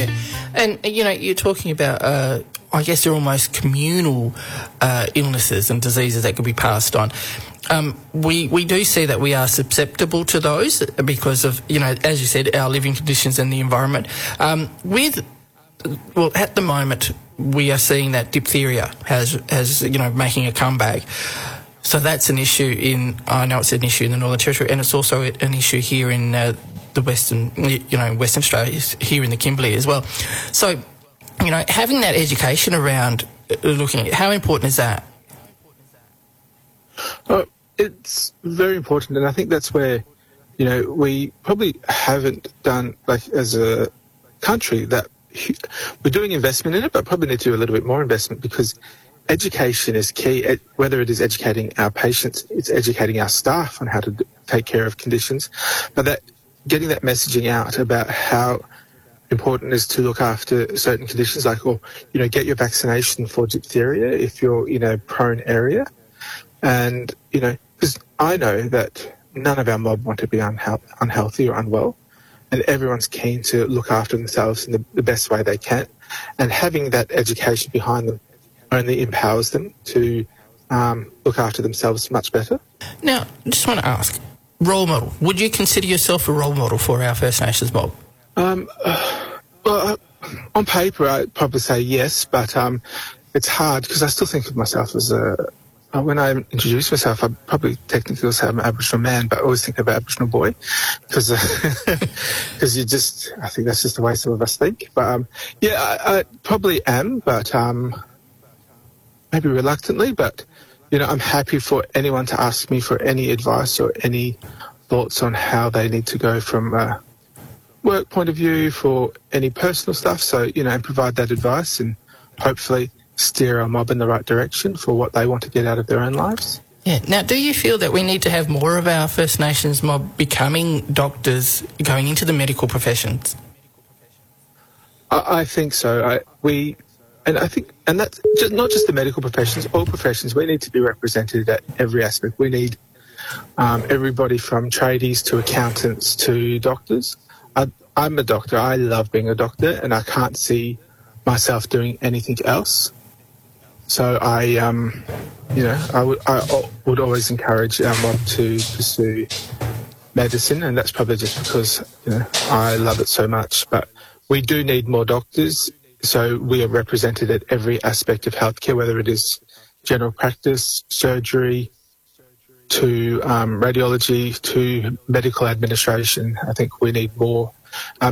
Yeah. And, you're talking about, I guess they're almost communal illnesses and diseases that could be passed on. We do see that we are susceptible to those because of, as you said, our living conditions and the environment. At the moment, we are seeing that diphtheria has making a comeback. So that's an issue I know it's an issue in the Northern Territory, and it's also an issue here in the Western Australia, here in the Kimberley as well. So, having that education around looking at how important is that? It's very important, and I think that's where, we probably haven't done, as a country, that we're doing investment in it, but probably need to do a little bit more investment, because education is key. Whether it is educating our patients, it's educating our staff on how to take care of conditions, but getting that messaging out about how important it is to look after certain conditions, get your vaccination for diphtheria if you're in a prone area. And, because I know that none of our mob want to be unhealthy or unwell, and everyone's keen to look after themselves in the best way they can. And having that education behind them only empowers them to look after themselves much better. Now, I just want to ask, role model. Would you consider yourself a role model for our First Nations mob? Well, on paper, I'd probably say yes, but it's hard because I still think of myself as when I introduce myself, I probably technically will say I'm an Aboriginal man, but I always think of an Aboriginal boy because I think that's just the way some of us think. But I probably am, but maybe reluctantly, but I'm happy for anyone to ask me for any advice or any thoughts on how they need to go from a work point of view for any personal stuff. So, and provide that advice and hopefully steer our mob in the right direction for what they want to get out of their own lives. Yeah. Now, do you feel that we need to have more of our First Nations mob becoming doctors, going into the medical professions? I think so. I think that's not just the medical professions, all professions. We need to be represented at every aspect. We need everybody from tradies to accountants to doctors. I'm a doctor. I love being a doctor, and I can't see myself doing anything else. So I would always encourage our mob to pursue medicine, and that's probably just because I love it so much. But we do need more doctors, so we are represented at every aspect of healthcare, whether it is general practice, surgery, to radiology, to medical administration. I think we need more.